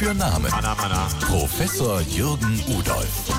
für Namen. Professor Jürgen Udolph.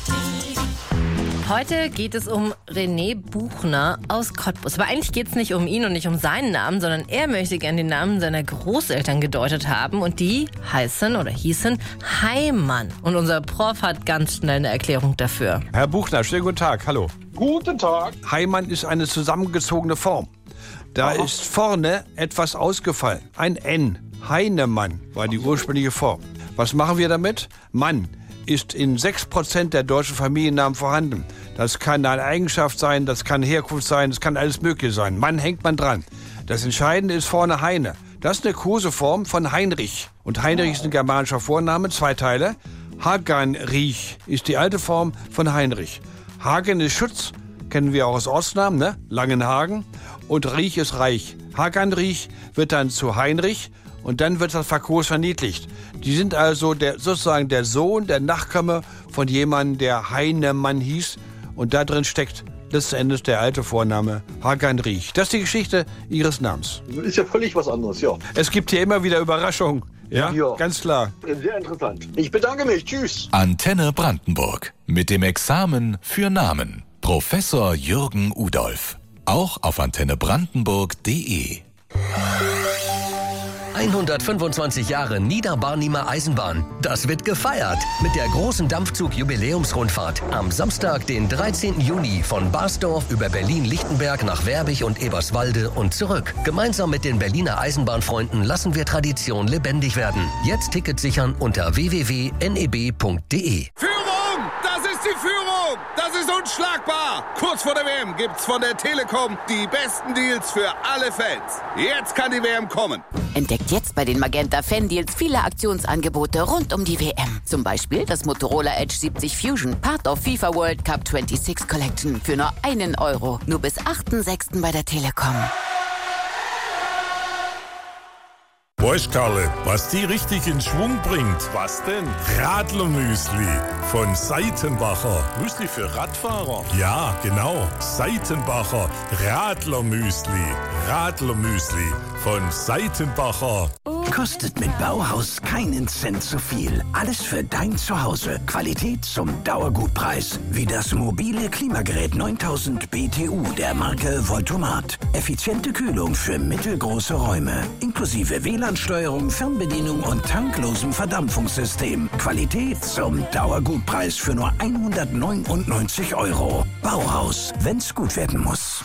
Heute geht es um René Buchner aus Cottbus. Aber eigentlich geht es nicht um ihn und nicht um seinen Namen, sondern er möchte gern den Namen seiner Großeltern gedeutet haben. Und die hießen Heimann. Und unser Prof hat ganz schnell eine Erklärung dafür. Herr Buchner, schönen guten Tag, hallo. Guten Tag. Heimann ist eine zusammengezogene Form. Da ist vorne etwas ausgefallen. Ein N. Heinemann war die ursprüngliche Form. Was machen wir damit? Mann ist in 6% der deutschen Familiennamen vorhanden. Das kann eine Eigenschaft sein, das kann Herkunft sein, das kann alles Mögliche sein. Mann hängt man dran. Das Entscheidende ist vorne Heine. Das ist eine Koseform von Heinrich. Und Heinrich ist ein germanischer Vorname, 2 Teile. Haganrich ist die alte Form von Heinrich. Hagen ist Schutz, kennen wir auch als Ortsnamen, ne? Langenhagen. Und Riech ist Reich. Haganrich wird dann zu Heinrich und dann wird das Verkos verniedlicht. Die sind also sozusagen der Sohn, der Nachkomme von jemandem, der Heinemann hieß. Und da drin steckt letzten Endes der alte Vorname Haganrich. Das ist die Geschichte ihres Namens. Ist ja völlig was anderes, ja. Es gibt hier immer wieder Überraschungen. Ja, Ja. ganz klar. Sehr interessant. Ich bedanke mich. Tschüss. Antenne Brandenburg. Mit dem Examen für Namen. Professor Jürgen Udolph. Auch auf antennebrandenburg.de. 125 Jahre Niederbarnimer Eisenbahn. Das wird gefeiert mit der großen Dampfzug-Jubiläumsrundfahrt am Samstag, den 13. Juni von Basdorf über Berlin-Lichtenberg nach Werbig und Eberswalde und zurück. Gemeinsam mit den Berliner Eisenbahnfreunden lassen wir Tradition lebendig werden. Jetzt Tickets sichern unter www.neb.de. Führung! Das ist die Führung! Das ist unschlagbar! Kurz vor der WM gibt's von der Telekom die besten Deals für alle Fans. Jetzt kann die WM kommen. Entdeckt jetzt bei den Magenta Fan-Deals viele Aktionsangebote rund um die WM. Zum Beispiel das Motorola Edge 70 Fusion, Part of FIFA World Cup 26 Collection für nur €1. Nur bis 8.6. bei der Telekom. Weißt Karle, was die richtig in Schwung bringt? Was denn? Radlermüsli von Seitenbacher. Müsli für Radfahrer? Ja, genau. Seitenbacher Radlermüsli. Radlermüsli von Seitenbacher. Kostet mit Bauhaus keinen Cent zu viel. Alles für dein Zuhause. Qualität zum Dauergutpreis. Wie das mobile Klimagerät 9000 BTU der Marke Voltomat. Effiziente Kühlung für mittelgroße Räume. Inklusive WLAN-Steuerung, Fernbedienung und tanklosem Verdampfungssystem. Qualität zum Dauergutpreis für nur €199. Bauhaus, wenn's gut werden muss.